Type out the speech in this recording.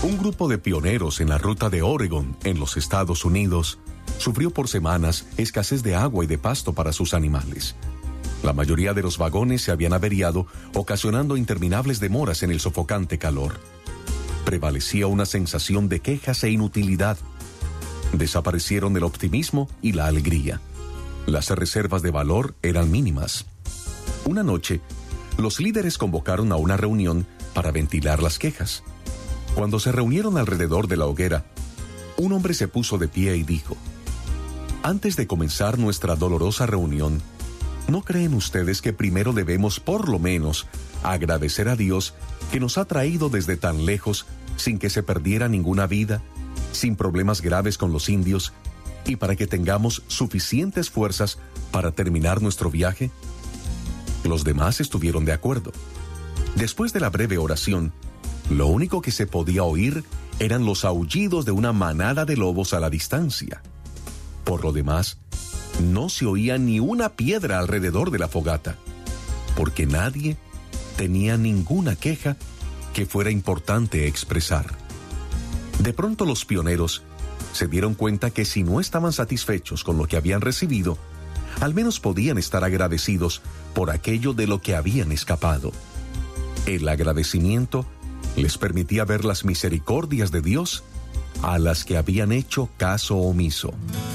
Un grupo de pioneros en la ruta de Oregon, en los Estados Unidos, sufrió por semanas escasez de agua y de pasto para sus animales. La mayoría de los vagones se habían averiado, ocasionando interminables demoras en el sofocante calor. Prevalecía una sensación de quejas e inutilidad. Desaparecieron el optimismo y la alegría. Las reservas de valor eran mínimas. Una noche, los líderes convocaron a una reunión para ventilar las quejas. Cuando se reunieron alrededor de la hoguera, un hombre se puso de pie y dijo: «Antes de comenzar nuestra dolorosa reunión, ¿no creen ustedes que primero debemos, por lo menos, agradecer a Dios que nos ha traído desde tan lejos sin que se perdiera ninguna vida, sin problemas graves con los indios, y para que tengamos suficientes fuerzas para terminar nuestro viaje?» Los demás estuvieron de acuerdo. Después de la breve oración, lo único que se podía oír eran los aullidos de una manada de lobos a la distancia. Por lo demás, no se oía ni una piedra alrededor de la fogata, porque nadie tenía ninguna queja que fuera importante expresar. De pronto los pioneros se dieron cuenta que si no estaban satisfechos con lo que habían recibido, al menos podían estar agradecidos por aquello de lo que habían escapado. El agradecimiento les permitía ver las misericordias de Dios a las que habían hecho caso omiso.